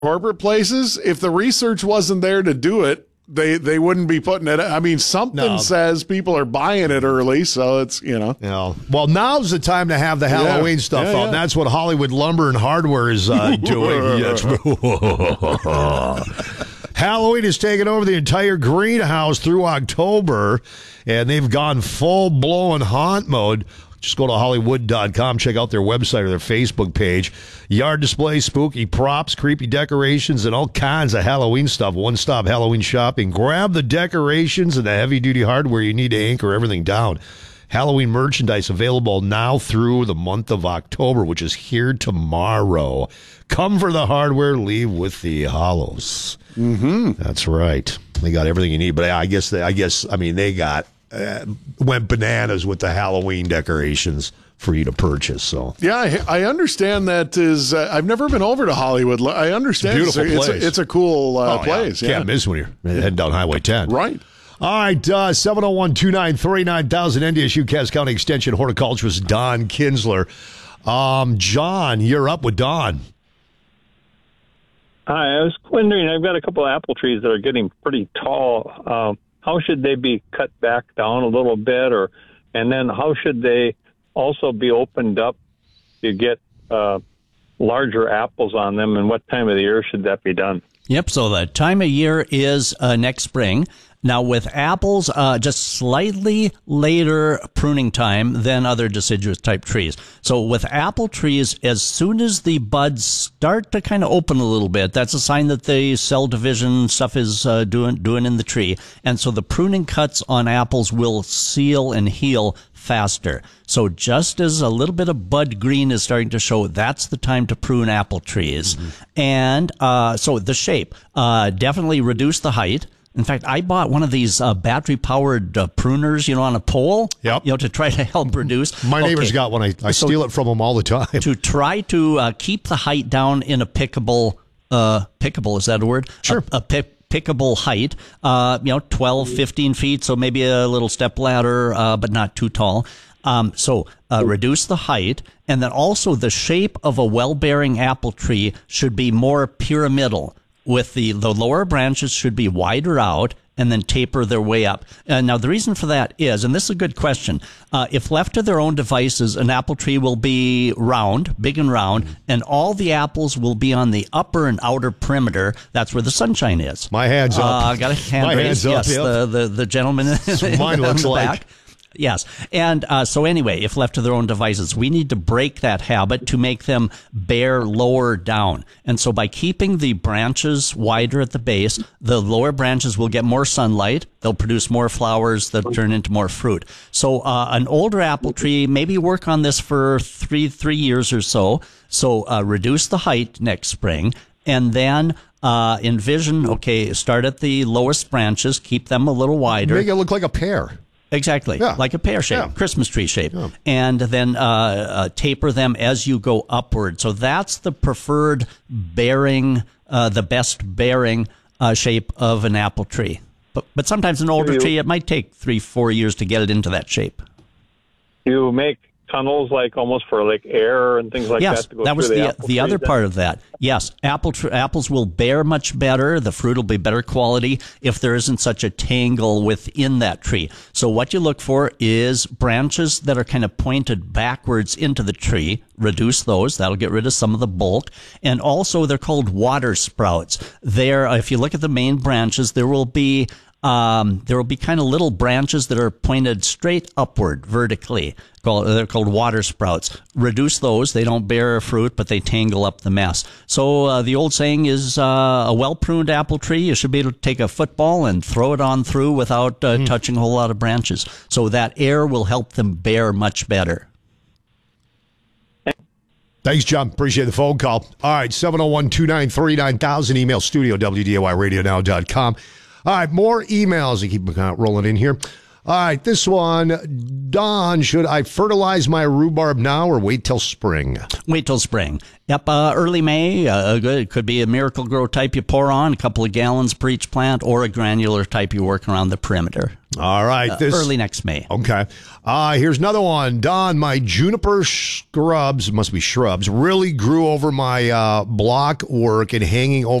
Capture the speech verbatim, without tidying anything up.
corporate places, if the research wasn't there to do it, they they wouldn't be putting it. I mean, something No. says people are buying it early, so it's, you know. You know, well, now's the time to have the Halloween Yeah. stuff Yeah, out, yeah. and that's what Hollywood Lumber and Hardware is uh, doing. Yes. Halloween is taking over the entire greenhouse through October, and they've gone full-blown haunt mode. Just go to Hollywood dot com, check out their website or their Facebook page. Yard display, spooky props, creepy decorations, and all kinds of Halloween stuff. One-stop Halloween shopping. Grab the decorations and the heavy-duty hardware you need to anchor everything down. Halloween merchandise available now through the month of October, which is here tomorrow. Come for the hardware, leave with the hollows. Mm-hmm. That's right. They got everything you need, but I guess they, I guess I mean they got uh, went bananas with the Halloween decorations for you to purchase. So Yeah, I, I understand that is. Uh, I've never been over to Hollywood. I understand Beautiful it's, a, it's, place. a, it's a cool uh, Oh, place. yeah. Yeah. Can't miss when you're heading down Highway ten. Right. All right, uh, seven oh one, two nine three, nine thousand, N D S U Cass County Extension horticulturist Don Kinsler. Um, John, you're up with Don. Hi, I was wondering, I've got a couple of apple trees that are getting pretty tall. Um, how should they be cut back down a little bit, or and then how should they also be opened up to get uh, larger apples on them, and what time of the year should that be done? Yep, so the time of year is uh, next spring. Now, with apples, uh, just slightly later pruning time than other deciduous-type trees. So with apple trees, as soon as the buds start to kind of open a little bit, that's a sign that the cell division stuff is uh, doing doing in the tree. And so the pruning cuts on apples will seal and heal faster. So just as a little bit of bud green is starting to show, that's the time to prune apple trees. Mm-hmm. And uh, so the shape, uh, definitely reduce the height. In fact, I bought one of these uh, battery-powered uh, pruners, you know, on a pole, Yep. you know, to try to help reduce. My neighbor's Okay. got one. I, I So steal it from him all the time. to try to uh, keep the height down in a pickable, uh, pickable, is that a word? Sure. A, a pick, pickable height, uh, you know, twelve, fifteen feet, so maybe a little step ladder, uh, but not too tall. Um, so uh, reduce the height, and then also the shape of a well-bearing apple tree should be more pyramidal. With the, the lower branches should be wider out and then taper their way up. And now the reason for that is, and this is a good question, uh, if left to their own devices, an apple tree will be round, big and round, and all the apples will be on the upper and outer perimeter. That's where the sunshine is. My hand's up. Uh, got a hand My raised. hand's up, Yes, yep. the, the, the gentleman in Mine looks the like. back. Yes. And uh, so anyway, if left to their own devices, we need to break that habit to make them bear lower down. And so by keeping the branches wider at the base, the lower branches will get more sunlight. They'll produce more flowers that turn into more fruit. So uh, an older apple tree, maybe work on this for three three years or so. So uh, reduce the height next spring. And then uh, envision, okay, start at the lowest branches, keep them a little wider. Make it look like a pear. Exactly, Yeah. like a pear shape, Yeah. Christmas tree shape, Yeah. and then uh, uh, taper them as you go upward. So that's the preferred bearing, uh, the best bearing uh, shape of an apple tree. But but sometimes an older you- tree, it might take three, four years to get it into that shape. You make tunnels like almost for like air and things like Yes, that to go that was through the the, the, apple trees other then? part of that. Yes, apple tr- apples will bear much better. The fruit will be better quality if there isn't such a tangle within that tree. So what you look for is branches that are kind of pointed backwards into the tree. Reduce those. That'll get rid of some of the bulk. And also they're called water sprouts. They're, if you look at the main branches, there will be Um, there will be kind of little branches that are pointed straight upward vertically. Called, they're called water sprouts. Reduce those. They don't bear fruit, but they tangle up the mess. So uh, the old saying is uh, a well-pruned apple tree, you should be able to take a football and throw it on through without uh, mm. touching a whole lot of branches. So that air will help them bear much better. Thanks, John. Appreciate the phone call. All right, seven oh one, two nine three, nine thousand. Email studio, W D A Y radio now dot com. All right, more emails. I keep uh, rolling in here. All right, this one, Don, should I fertilize my rhubarb now or wait till spring? Wait till spring. Yep, uh, early May, uh, good. It could be a Miracle Grow type you pour on, a couple of gallons per each plant, or a granular type you work around the perimeter. All right. Uh, this early next May. Okay. Uh, here's another one. Don, my juniper scrubs, must be shrubs, really grew over my uh, block work and hanging over